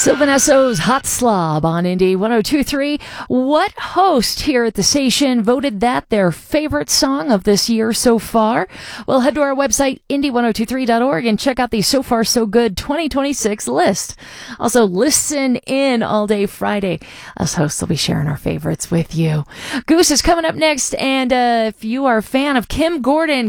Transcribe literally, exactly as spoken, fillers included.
Sylvanesso's Hot Slob on Indie one oh two point three. What host here at the station voted that their favorite song of this year so far? Well, head to our website, indie one oh two three dot org, and check out the So Far So Good twenty twenty-six list. Also, listen in all day Friday. Us hosts will be sharing our favorites with you. Goose is coming up next, and uh, if you are a fan of Kim Gordon,